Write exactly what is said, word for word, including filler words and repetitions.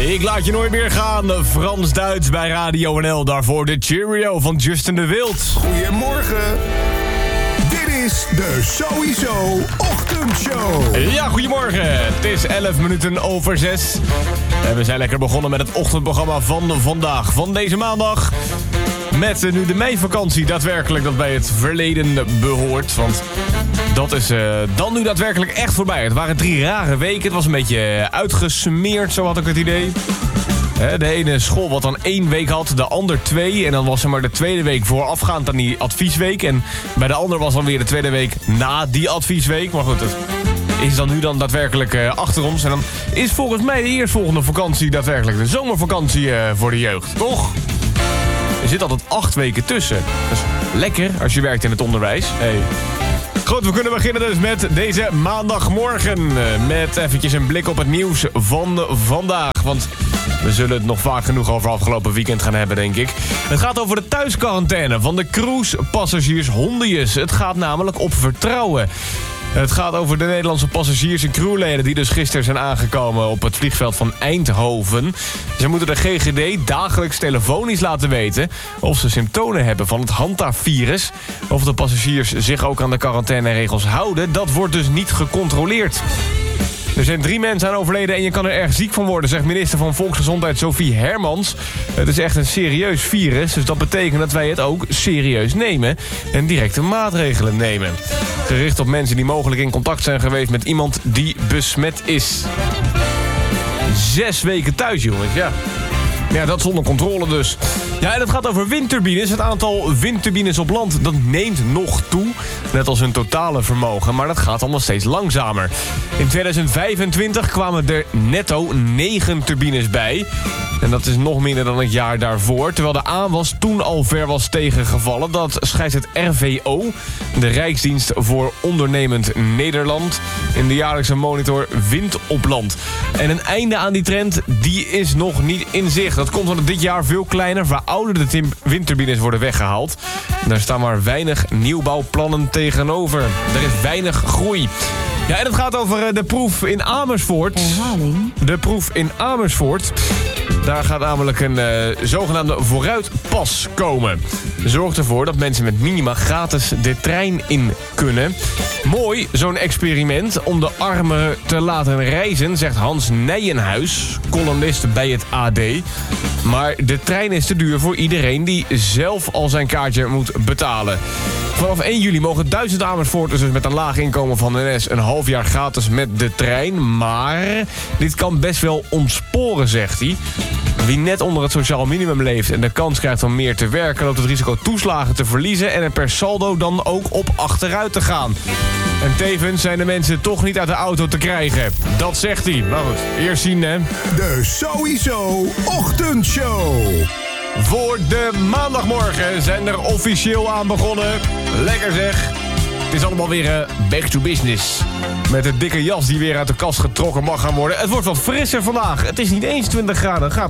Ik laat je nooit meer gaan. Frans-Duits bij Radio N L. Daarvoor de Cheerio van Justin de Wild. Goedemorgen. Dit is de Sowieso Ochtendshow. Ja, goedemorgen. Het is elf minuten over zes. En we zijn lekker begonnen met het ochtendprogramma van vandaag. Van deze maandag. Met nu de meivakantie daadwerkelijk dat bij het verleden behoort. Want dat is uh, dan nu daadwerkelijk echt voorbij. Het waren drie rare weken. Het was een beetje uitgesmeerd, zo had ik het idee. De ene school wat dan één week had, de ander twee. En dan was er maar de tweede week voorafgaand aan die adviesweek. En bij de ander was dan weer de tweede week na die adviesweek. Maar goed, het is dan nu dan daadwerkelijk uh, achter ons. En dan is volgens mij de eerstvolgende vakantie daadwerkelijk de zomervakantie uh, voor de jeugd. Toch? Er zit altijd acht weken tussen. Dat is lekker als je werkt in het onderwijs. Hey. Goed, we kunnen beginnen dus met deze maandagmorgen. Met eventjes een blik op het nieuws van vandaag. Want we zullen het nog vaak genoeg over afgelopen weekend gaan hebben, denk ik. Het gaat over de thuisquarantaine van de cruisepassagiers Hondius. Het gaat namelijk op vertrouwen. Het gaat over de Nederlandse passagiers en crewleden die dus gisteren zijn aangekomen op het vliegveld van Eindhoven. Ze moeten de G G D dagelijks telefonisch laten weten of ze symptomen hebben van het Hanta-virus. Of de passagiers zich ook aan de quarantaineregels houden, dat wordt dus niet gecontroleerd. Er zijn drie mensen aan overleden en je kan er erg ziek van worden, zegt minister van Volksgezondheid Sophie Hermans. Het is echt een serieus virus, dus dat betekent dat wij het ook serieus nemen en directe maatregelen nemen. Gericht op mensen die mogelijk in contact zijn geweest met iemand die besmet is. Zes weken thuis, jongens, ja. Ja, dat zonder controle dus. Ja, en het gaat over windturbines. Het aantal windturbines op land, dat neemt nog toe. Net als hun totale vermogen, maar dat gaat allemaal steeds langzamer. In tweeduizend vijfentwintig kwamen er netto negen turbines bij. En dat is nog minder dan het jaar daarvoor. Terwijl de aanwas toen al ver was tegengevallen. Dat schrijft het R V O, de Rijksdienst voor Ondernemend Nederland, in de jaarlijkse monitor Wind op Land. En een einde aan die trend, die is nog niet in zicht. Dat komt omdat dit jaar veel kleiner, verouderde windturbines worden weggehaald. En daar staan maar weinig nieuwbouwplannen tegenover. Er is weinig groei. Ja, en het gaat over de proef in Amersfoort. Herhaling. De proef in Amersfoort. Daar gaat namelijk een uh, zogenaamde vooruitpas komen. Zorgt ervoor dat mensen met minima gratis de trein in kunnen. Mooi, zo'n experiment om de armen te laten reizen, zegt Hans Nijenhuis, columnist bij het A D. Maar de trein is te duur voor iedereen die zelf al zijn kaartje moet betalen. Vanaf één juli mogen duizend Amersfoorters dus met een laag inkomen van N S een half jaar gratis met de trein. Maar dit kan best wel ontsporen, zegt hij. Wie net onder het sociaal minimum leeft en de kans krijgt om meer te werken, loopt het risico toeslagen te verliezen en er per saldo dan ook op achteruit te gaan. En tevens zijn de mensen toch niet uit de auto te krijgen. Dat zegt hij. Nou goed, eerst zien hè. De Sowieso Ochtendshow. Voor de maandagmorgen zijn er officieel aan begonnen. Lekker zeg. Het is allemaal weer uh, back to business. Met de dikke jas die weer uit de kast getrokken mag gaan worden. Het wordt wat frisser vandaag. Het is niet eens twintig graden. Het gaat